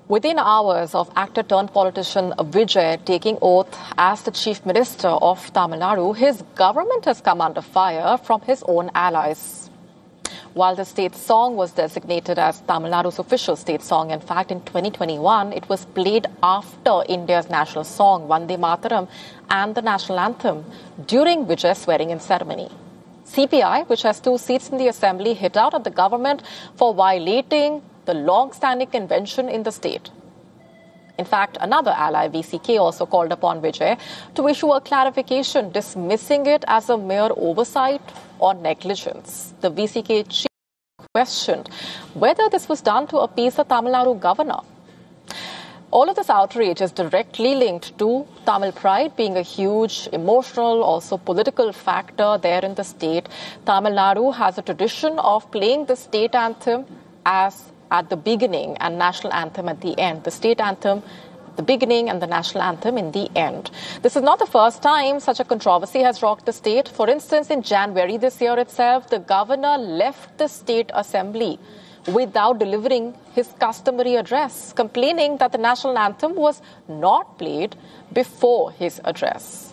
Within hours of actor-turned-politician Vijay taking oath as the Chief Minister of Tamil Nadu, his government has come under fire from his own allies. While the state song was designated as Tamil Nadu's official state song, in fact, in 2021, it was played after India's national song, Vande Mataram, and the national anthem during Vijay's swearing-in ceremony. CPI, which has 2 seats in the assembly, hit out at the government for violating the long-standing convention in the state. In fact, another ally, VCK, also called upon Vijay to issue a clarification, dismissing it as a mere oversight or negligence. The VCK chief questioned whether this was done to appease the Tamil Nadu governor. All of this outrage is directly linked to Tamil pride being a huge emotional, also political factor there in the state. Tamil Nadu has a tradition of playing the state anthem as at the beginning and national anthem at the end. The state anthem at the beginning and the national anthem in the end. This is not the first time such a controversy has rocked the state. For instance, in January this year itself, the governor left the state assembly without delivering his customary address, complaining that the national anthem was not played before his address.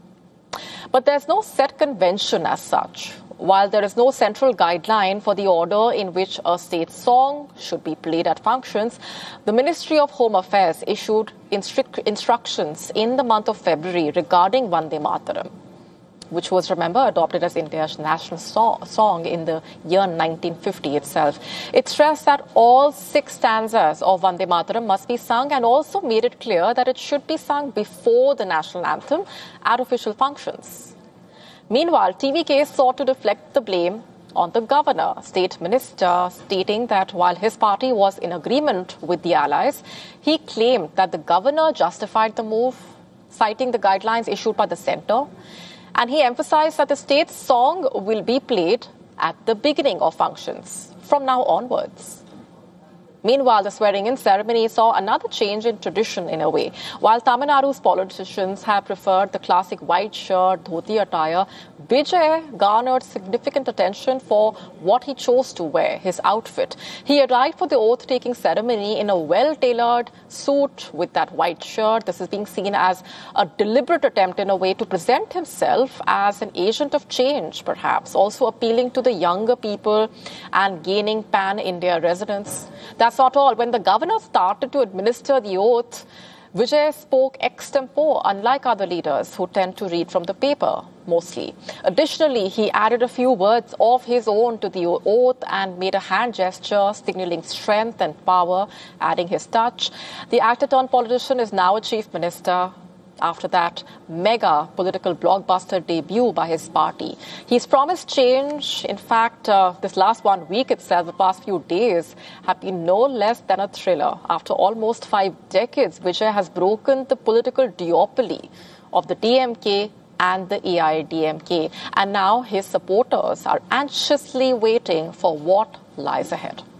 But there's no set convention as such. While there is no central guideline for the order in which a state song should be played at functions, the Ministry of Home Affairs issued instructions in the month of February regarding Vande Mataram, which was, remember, adopted as India's national song in the year 1950 itself. It stressed that all 6 stanzas of Vande Mataram must be sung and also made it clear that it should be sung before the national anthem at official functions. Meanwhile, TVK sought to deflect the blame on the governor, state minister, stating that while his party was in agreement with the allies, he claimed that the governor justified the move, citing the guidelines issued by the centre. And he emphasized that the state song will be played at the beginning of functions from now onwards. Meanwhile, the swearing-in ceremony saw another change in tradition in a way. While Tamil Nadu's politicians have preferred the classic white shirt, dhoti attire, Vijay garnered significant attention for what he chose to wear, his outfit. He arrived for the oath-taking ceremony in a well-tailored suit with that white shirt. This is being seen as a deliberate attempt in a way to present himself as an agent of change, perhaps, also appealing to the younger people and gaining pan-India residents. That's not all. When the governor started to administer the oath, Vijay spoke extempore, unlike other leaders who tend to read from the paper, mostly. Additionally, he added a few words of his own to the oath and made a hand gesture signaling strength and power, adding his touch. The actor-turned-politician is now a chief minister after that mega political blockbuster debut by his party. He's promised change. In fact, this last 1 week itself, the past few days, have been no less than a thriller. After almost 5 decades, Vijay has broken the political duopoly of the DMK and the AIADMK. And now his supporters are anxiously waiting for what lies ahead.